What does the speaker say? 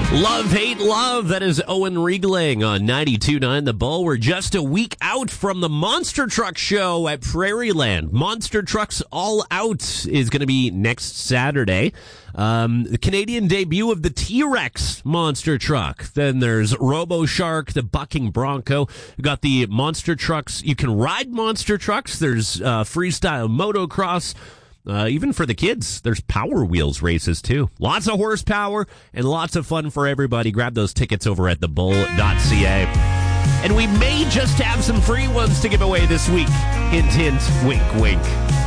Love, hate, love. That is Owen Riegling on 92.9 The Bull. We're just a week out from the Monster Truck Show at Prairieland. Monster Trucks All Out is going to be next Saturday. The Canadian debut of the T-Rex monster truck. Then there's Robo Shark, the bucking Bronco. We've got the monster trucks. You can ride monster trucks. There's freestyle motocross. Even for the kids, there's Power Wheels races, too. Lots of horsepower and lots of fun for everybody. Grab those tickets over at thebull.ca. And we may just have some free ones to give away this week. Hint, hint, wink, wink.